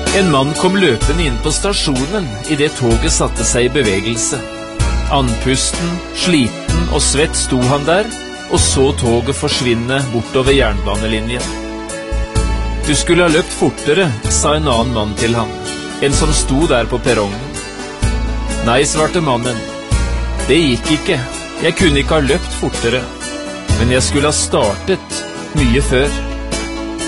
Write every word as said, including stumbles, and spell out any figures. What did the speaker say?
En mann kom løpende inn på stasjonen i det toget satte seg i bevegelse. Andpusten, sliten og svett sto han der, og så toget forsvinne bortover jernbanelinjen. Du skulle ha løpt fortere, sa en annen mann til ham, en som sto der på perrongen. Nei, svarte mannen, det gikk ikke, jeg kunne ikke ha løpt fortere, men jeg skulle ha startet mye før.